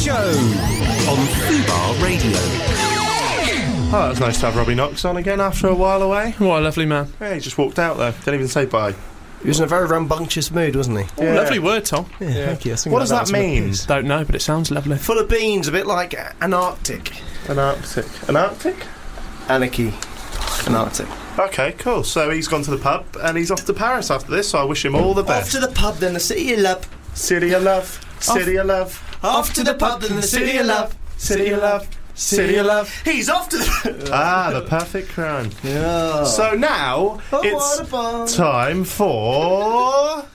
Show on Fubar Radio. Oh, that was nice to have Robbie Knox on again after a while away. What a lovely man. Yeah, he just walked out there. Didn't even say bye. He was in a very rambunctious mood, wasn't he? Oh, lovely word, Tom. Yeah. Thank you. What does that mean? Don't know, but it sounds lovely. Full of beans, a bit like an Arctic. An Arctic. An Arctic? Anarchy. An Arctic. Okay, cool. So he's gone to the pub and he's off to Paris after this, so I wish him all the best. Off to the pub, then the city of love. City of love. City of love. Off to the pub, then the city of love. City of love. City of love. He's off to the... The perfect crime. Yeah. So now it's time for...